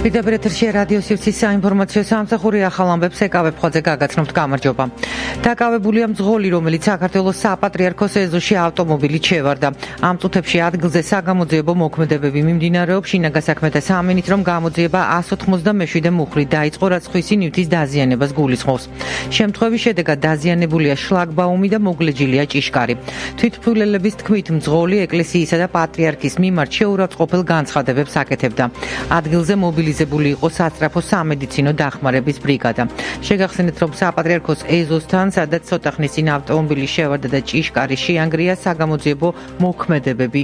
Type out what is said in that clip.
პირდაპირ ეთერშია რადიო სივრცის საინფორმაციო სამსახური ახალ ამბებს ეკავებ ხოძე გაგაცნობთ გამარჯობა. დაკავებულია მძღოლი, რომელიც საქართველოს საპატრიარქოს ეზოში ავტომობილით შევარდა. ამ წუთებში ადგილზე საგამოძიებო მოქმედებები მიმდინარეობს. შინაგან საქმეთა სამინით, რომ გამოძიება 197 მუხლით დაიწყო, რაც ხვისი ნივთის დაზიანებას გულისხმობს. შემთხვევის შედეგად დაზიანებულია შლაგბაუმი და მოგლეჯილია ჭიშკარი. თვითმფრინველების თქმით, მძღოლი ეკლესიისა და პატრიარქის მიმართ შეურაცხყოფელ განცხადებებს აკეთებდა. ადგილზე მობილიზებული იყო სასწრაფო სამედიცინო დახმარების ბრიგადა. შეგახსენეთ, რომ საპატრიარქოს ეზოსთან, სადაც ცოტა ხნის წინ ავტომობილი შევარდა და ჭიშკარი შეანგრია, საგამოძიებო მოქმედებები